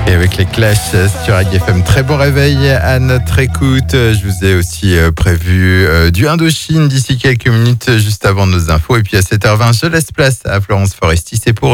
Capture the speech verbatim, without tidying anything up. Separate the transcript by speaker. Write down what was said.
Speaker 1: Et avec les Clash sur A G F M, très bon réveil à notre écoute. Je vous ai aussi prévu du Indochine d'ici quelques minutes, juste avant nos infos. Et puis à sept heures vingt, je laisse place à Florence Foresti. C'est pour